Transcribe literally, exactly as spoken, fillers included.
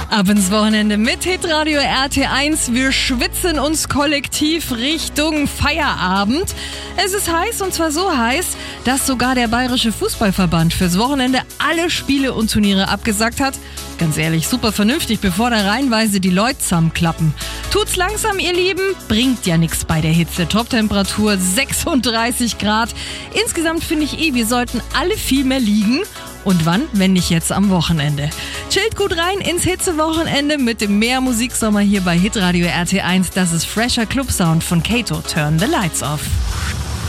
Ab ins Wochenende mit Hitradio R T eins. Wir schwitzen uns kollektiv Richtung Feierabend. Es ist heiß, und zwar so heiß, dass sogar der Bayerische Fußballverband fürs Wochenende alle Spiele und Turniere abgesagt hat. Ganz ehrlich, super vernünftig, bevor da reihenweise die Leute zusammenklappen. Tut's langsam, ihr Lieben, bringt ja nichts bei der Hitze. Toptemperatur sechsunddreißig Grad. Insgesamt finde ich eh, wir sollten alle viel mehr liegen. Und wann, wenn nicht jetzt am Wochenende? Chillt gut rein ins Hitzewochenende mit dem mehr Musiksommer hier bei Hitradio R T eins. Das ist fresher Clubsound von Kato. Turn the Lights Off.